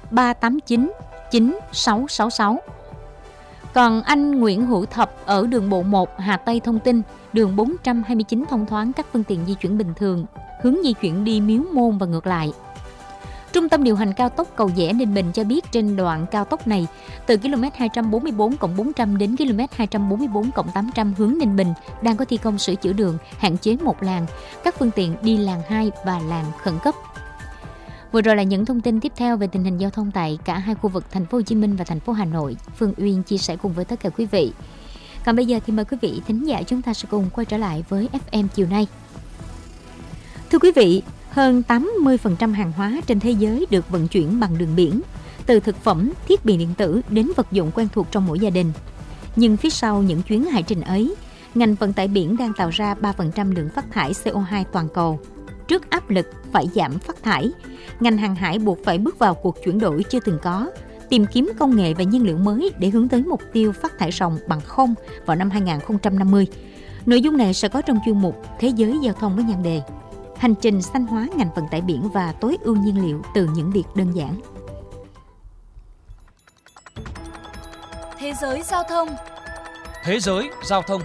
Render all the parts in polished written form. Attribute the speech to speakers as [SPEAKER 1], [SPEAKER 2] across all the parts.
[SPEAKER 1] 389 9666. Còn anh Nguyễn Hữu Thập ở đường bộ 1 Hà Tây thông tin, đường 429 thông thoáng, các phương tiện di chuyển bình thường, hướng di chuyển đi Miếu Môn và ngược lại. Trung tâm điều hành cao tốc Cầu Giẽ - Ninh Bình cho biết trên đoạn cao tốc này, từ km 244+400 đến km 244+800 hướng Ninh Bình đang có thi công sửa chữa đường, hạn chế một làn, các phương tiện đi làn 2 và làn khẩn cấp. Vừa rồi là những thông tin tiếp theo về tình hình giao thông tại cả hai khu vực thành phố Hồ Chí Minh và thành phố Hà Nội. Phương Uyên chia sẻ cùng với tất cả quý vị. Còn bây giờ thì mời quý vị thính giả chúng ta sẽ cùng quay trở lại với FM chiều nay. Thưa quý vị, hơn 80% hàng hóa trên thế giới được vận chuyển bằng đường biển, từ thực phẩm, thiết bị điện tử đến vật dụng quen thuộc trong mỗi gia đình. Nhưng phía sau những chuyến hải trình ấy, ngành vận tải biển đang tạo ra 3% lượng phát thải CO2 toàn cầu. Trước áp lực phải giảm phát thải, ngành hàng hải buộc phải bước vào cuộc chuyển đổi chưa từng có, tìm kiếm công nghệ và nhiên liệu mới để hướng tới mục tiêu phát thải ròng bằng không vào năm 2050. Nội dung này sẽ có trong chuyên mục Thế giới giao thông với nhan đề Hành trình xanh hóa ngành vận tải biển và tối ưu nhiên liệu từ những việc đơn giản.
[SPEAKER 2] Thế giới giao thông.
[SPEAKER 3] Thế giới giao thông.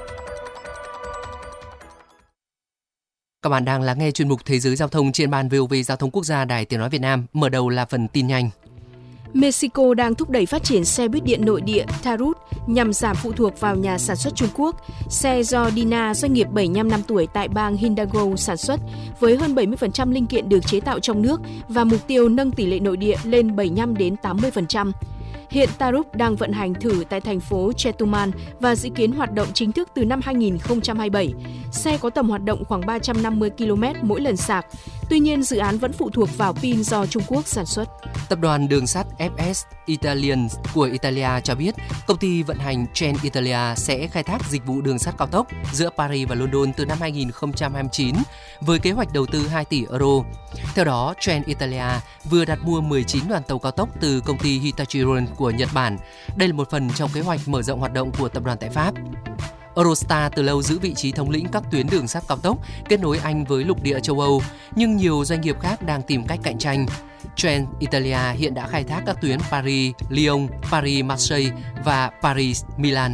[SPEAKER 4] Các bạn đang lắng nghe chuyên mục Thế giới giao thông trên ban VOV Giao thông Quốc gia Đài Tiếng nói Việt Nam. Mở đầu là phần tin nhanh.
[SPEAKER 5] Mexico đang thúc đẩy phát triển xe buýt điện nội địa Tarut nhằm giảm phụ thuộc vào nhà sản xuất Trung Quốc. Xe do Dina, doanh nghiệp 75 năm tuổi tại bang Hidalgo sản xuất, với hơn 70% linh kiện được chế tạo trong nước và mục tiêu nâng tỷ lệ nội địa lên 75-80%. Hiện Tarut đang vận hành thử tại thành phố Chetumal và dự kiến hoạt động chính thức từ năm 2027. Xe có tầm hoạt động khoảng 350 km mỗi lần sạc. Tuy nhiên, dự án vẫn phụ thuộc vào pin do Trung Quốc sản xuất.
[SPEAKER 4] Tập đoàn đường sắt FS Italian của Italia cho biết công ty vận hành Trenitalia sẽ khai thác dịch vụ đường sắt cao tốc giữa Paris và London từ năm 2029 với kế hoạch đầu tư 2 tỷ euro. Theo đó, Trenitalia vừa đặt mua 19 đoàn tàu cao tốc từ công ty Hitachi Rail của Nhật Bản. Đây là một phần trong kế hoạch mở rộng hoạt động của tập đoàn tại Pháp. Eurostar từ lâu giữ vị trí thống lĩnh các tuyến đường sắt cao tốc kết nối Anh với lục địa châu Âu, nhưng nhiều doanh nghiệp khác đang tìm cách cạnh tranh. Trenitalia hiện đã khai thác các tuyến Paris-Lyon, Paris-Marseille và Paris-Milan.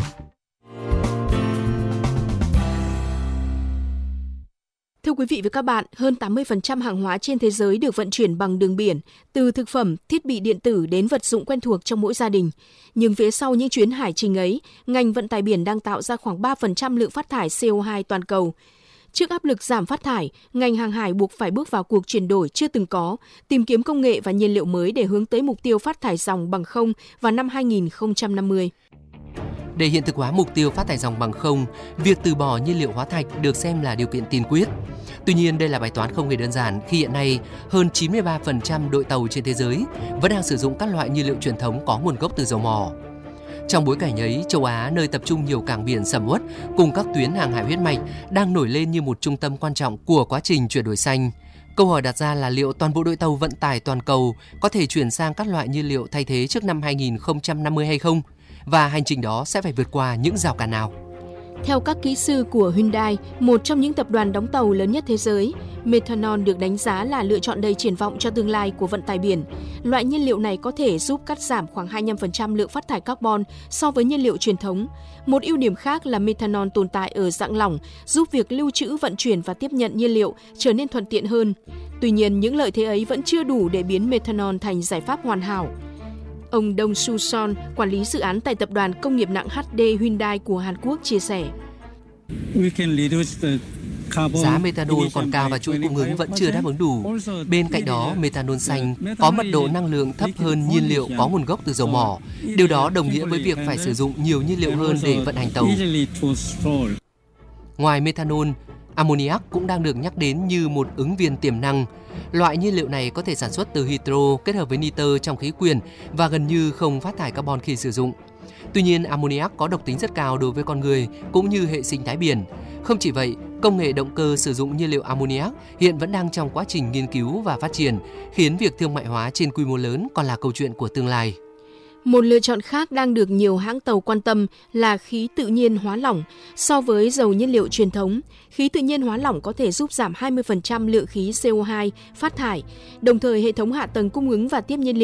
[SPEAKER 5] Thưa quý vị và các bạn, hơn 80% hàng hóa trên thế giới được vận chuyển bằng đường biển, từ thực phẩm, thiết bị điện tử đến vật dụng quen thuộc trong mỗi gia đình. Nhưng phía sau những chuyến hải trình ấy, ngành vận tải biển đang tạo ra khoảng 3% lượng phát thải CO2 toàn cầu. Trước áp lực giảm phát thải, ngành hàng hải buộc phải bước vào cuộc chuyển đổi chưa từng có, tìm kiếm công nghệ và nhiên liệu mới để hướng tới mục tiêu phát thải ròng bằng không vào năm 2050.
[SPEAKER 4] Để hiện thực hóa mục tiêu phát thải ròng bằng không, việc từ bỏ nhiên liệu hóa thạch được xem là điều kiện tiên quyết. Tuy nhiên, đây là bài toán không hề đơn giản khi hiện nay hơn 93% đội tàu trên thế giới vẫn đang sử dụng các loại nhiên liệu truyền thống có nguồn gốc từ dầu mỏ. Trong bối cảnh ấy, châu Á, nơi tập trung nhiều cảng biển sầm uất cùng các tuyến hàng hải huyết mạch, đang nổi lên như một trung tâm quan trọng của quá trình chuyển đổi xanh. Câu hỏi đặt ra là liệu toàn bộ đội tàu vận tải toàn cầu có thể chuyển sang các loại nhiên liệu thay thế trước năm 2050 hay không? Và hành trình đó sẽ phải vượt qua những rào cản nào?
[SPEAKER 5] Theo các kỹ sư của Hyundai, một trong những tập đoàn đóng tàu lớn nhất thế giới, methanol được đánh giá là lựa chọn đầy triển vọng cho tương lai của vận tải biển. Loại nhiên liệu này có thể giúp cắt giảm khoảng 25% lượng phát thải carbon so với nhiên liệu truyền thống. Một ưu điểm khác là methanol tồn tại ở dạng lỏng, giúp việc lưu trữ, vận chuyển và tiếp nhận nhiên liệu trở nên thuận tiện hơn. Tuy nhiên, những lợi thế ấy vẫn chưa đủ để biến methanol thành giải pháp hoàn hảo. Ông Dong Su Son, quản lý dự án tại tập đoàn công nghiệp nặng HD Hyundai của Hàn Quốc chia sẻ.
[SPEAKER 4] Giá methanol còn cao và chuỗi cung ứng vẫn chưa đáp ứng đủ. Bên cạnh đó, methanol xanh có mật độ năng lượng thấp hơn nhiên liệu có nguồn gốc từ dầu mỏ. Điều đó đồng nghĩa với việc phải sử dụng nhiều nhiên liệu hơn để vận hành tàu. Ngoài methanol, ammoniac cũng đang được nhắc đến như một ứng viên tiềm năng. Loại nhiên liệu này có thể sản xuất từ hydro kết hợp với nitơ trong khí quyển và gần như không phát thải carbon khi sử dụng. Tuy nhiên, ammoniac có độc tính rất cao đối với con người cũng như hệ sinh thái biển. Không chỉ vậy, công nghệ động cơ sử dụng nhiên liệu ammoniac hiện vẫn đang trong quá trình nghiên cứu và phát triển, khiến việc thương mại hóa trên quy mô lớn còn là câu chuyện của tương lai.
[SPEAKER 5] Một lựa chọn khác đang được nhiều hãng tàu quan tâm là khí tự nhiên hóa lỏng. So với dầu nhiên liệu truyền thống, khí tự nhiên hóa lỏng có thể giúp giảm 20% lượng khí CO2 phát thải. Đồng thời, hệ thống hạ tầng cung ứng và tiếp nhiên liệu